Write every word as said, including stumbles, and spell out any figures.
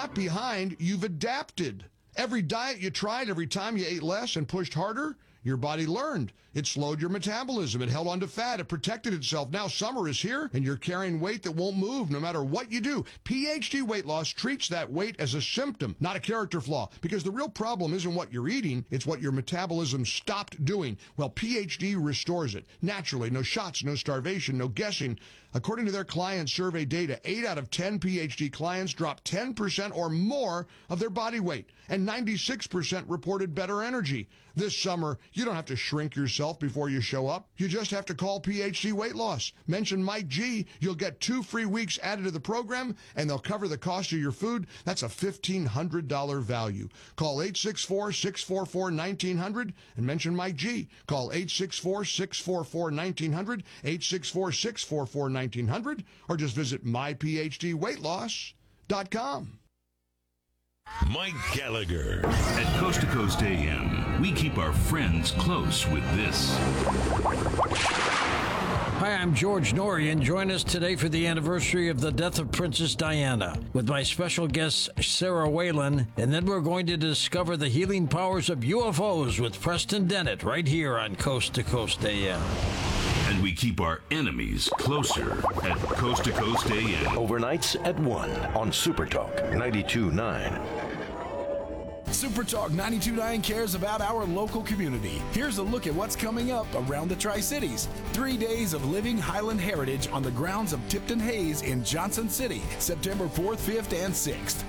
not behind, you've adapted. Every diet you tried, every time you ate less and pushed harder, your body learned. It slowed your metabolism. It held onto fat. It protected itself. Now summer is here, and you're carrying weight that won't move no matter what you do. P H D Weight Loss treats that weight as a symptom, not a character flaw, because the real problem isn't what you're eating, it's what your metabolism stopped doing. Well, P H D restores it. Naturally, no shots, no starvation, no guessing. According to their client survey data, eight out of ten P H D clients dropped ten percent or more of their body weight, and ninety-six percent reported better energy. This summer, you don't have to shrink yourself before you show up. You just have to call P H D Weight Loss. Mention Mike G. You'll get two free weeks added to the program, and they'll cover the cost of your food. That's a fifteen hundred dollars value. Call eight six four, six four four, one nine zero zero and mention Mike G. Call eight six four, six four four, one nine zero zero, eight six four, six four four, one nine zero zero, or just visit my p h d weight loss dot com. Mike Gallagher. At Coast to Coast A M, we keep our friends close with this. Hi, I'm George Norian. Join us today for the anniversary of the death of Princess Diana with my special guest, Sarah Whalen, and then we're going to discover the healing powers of U F Os with Preston Dennett right here on Coast to Coast A M. And we keep our enemies closer at Coast to Coast A M. Overnights at one on Super Talk ninety-two point nine. Super Talk ninety-two point nine cares about our local community. Here's a look at what's coming up around the Tri-Cities. Three days of living Highland heritage on the grounds of Tipton Hayes in Johnson City, September fourth, fifth, and sixth.